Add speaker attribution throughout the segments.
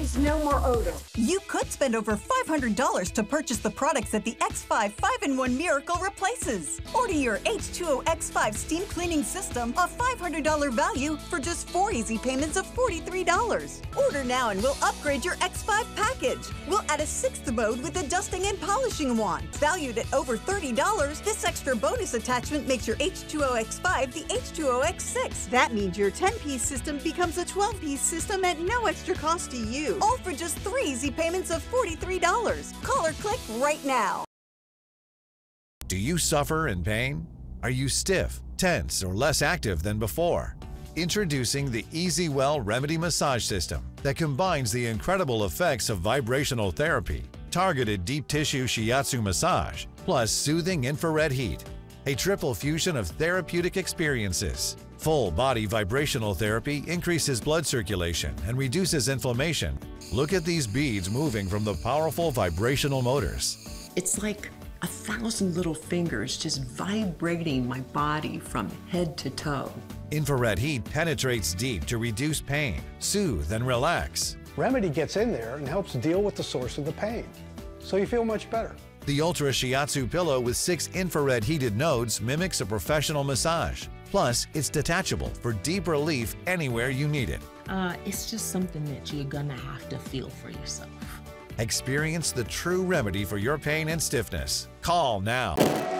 Speaker 1: means no more odor.
Speaker 2: You could spend over $500 to purchase the products that the X5 5-in-1 Miracle replaces. Order your H2O X5 steam cleaning system, a $500 value, for just 4 easy payments of $43. Order now and we'll upgrade your X5 package. We'll add a 6th mode with a dusting and polishing wand. Valued at over $30, this extra bonus attachment makes your H2O X5 the H2O X6. That means your 10-piece system becomes a 12-piece system at no extra cost to you. All for just 3 easy payments of $43. Call or click right now.
Speaker 3: Do you suffer in pain? Are you stiff, tense, or less active than before? Introducing the EasyWell Remedy Massage System that combines the incredible effects of vibrational therapy, targeted deep tissue shiatsu massage, plus soothing infrared heat. A triple fusion of therapeutic experiences. Full body vibrational therapy increases blood circulation and reduces inflammation. Look at these beads moving from the powerful vibrational motors.
Speaker 4: It's like 1,000 little fingers just vibrating my body from head to toe.
Speaker 3: Infrared heat penetrates deep to reduce pain, soothe, and relax.
Speaker 5: Remedy gets in there and helps deal with the source of the pain, so you feel much better.
Speaker 3: The Ultra Shiatsu pillow with 6 infrared heated nodes mimics a professional massage. Plus, it's detachable for deep relief anywhere you need it.
Speaker 6: It's just something that you're gonna have to feel for yourself.
Speaker 3: Experience the true remedy for your pain and stiffness. Call now.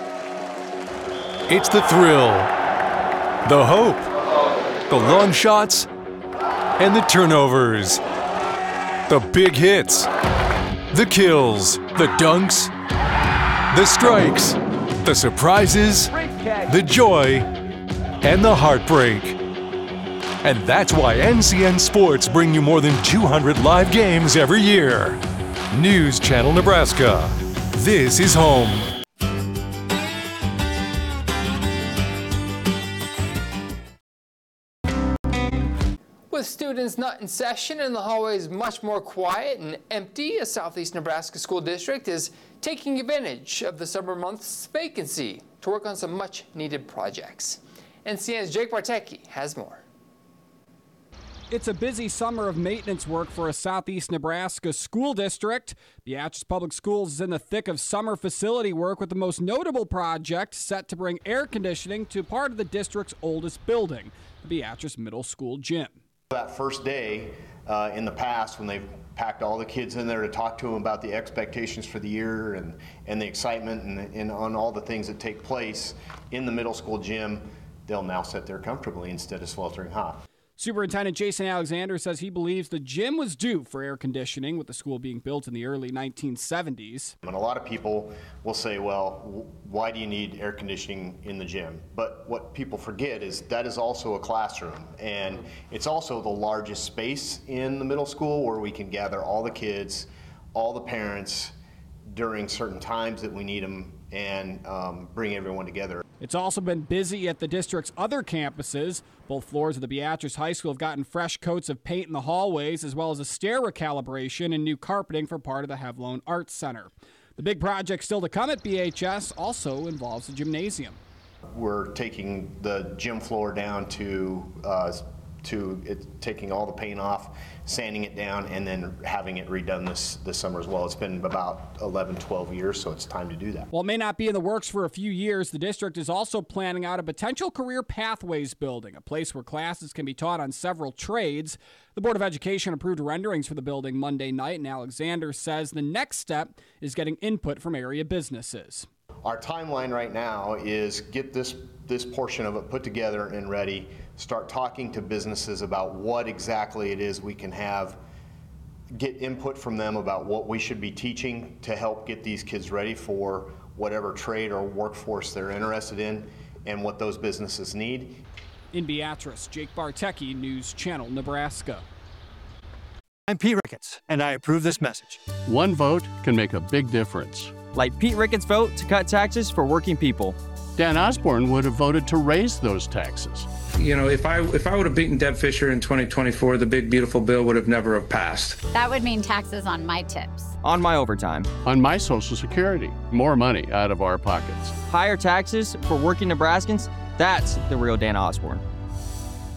Speaker 7: It's the thrill, the hope, the long shots, and the turnovers. The big hits, the kills, the dunks, the strikes, the surprises, the joy, and the heartbreak. And that's why NCN Sports bring you more than 200 live games every year. News Channel Nebraska. This is home.
Speaker 8: With students not in session and the hallways much more quiet and empty, a Southeast Nebraska school district is taking advantage of the summer months vacancy to work on some much needed projects. NCN's Jake Bartecki has more.
Speaker 9: It's a busy summer of maintenance work for a Southeast Nebraska school district. Beatrice Public Schools is in the thick of summer facility work with the most notable project set to bring air conditioning to part of the district's oldest building, the Beatrice Middle School gym.
Speaker 10: That first day in the past when they've packed all the kids in there to talk to them about the expectations for the year and the excitement and on all the things that take place in the middle school gym, they'll now sit there comfortably instead of sweltering hot.
Speaker 9: Superintendent Jason Alexander says he believes the gym was due for air conditioning, with the school being built in the early 1970s.
Speaker 10: And a lot of people will say, well, why do you need air conditioning in the gym? But what people forget is that is also a classroom, and it's also the largest space in the middle school where we can gather all the kids, all the parents during certain times that we need them, and bring everyone together.
Speaker 9: It's also been busy at the district's other campuses. Both floors of the Beatrice High School have gotten fresh coats of paint in the hallways, as well as a stair recalibration and new carpeting for part of the Hevlone Arts Center. The big project still to come at BHS also involves the gymnasium.
Speaker 10: We're taking the gym floor down to taking all the paint off, sanding it down, and then having it redone this summer as well. It's been about 11, 12 years, so it's time to do that.
Speaker 9: While it may not be in the works for a few years, the district is also planning out a potential career pathways building, a place where classes can be taught on several trades. The Board of Education approved renderings for the building Monday night, and Alexander says the next step is getting input from area businesses.
Speaker 10: Our timeline right now is get this portion of it put together and ready, start talking to businesses about what exactly it is we can have, get input from them about what we should be teaching to help get these kids ready for whatever trade or workforce they're interested in and what those businesses need.
Speaker 9: In Beatrice, Jake Bartecki, News Channel Nebraska.
Speaker 11: I'm Pete Ricketts, and I approve this message.
Speaker 12: One vote can make a big difference.
Speaker 13: Like Pete Ricketts' vote to cut taxes for working people.
Speaker 12: Dan Osborne would have voted to raise those taxes.
Speaker 14: You know, if I would have beaten Deb Fischer in 2024, the big beautiful bill would have never have passed.
Speaker 15: That would mean taxes on my tips.
Speaker 13: On my overtime.
Speaker 12: On my Social Security. More money out of our pockets.
Speaker 13: Higher taxes for working Nebraskans? That's the real Dan Osborne.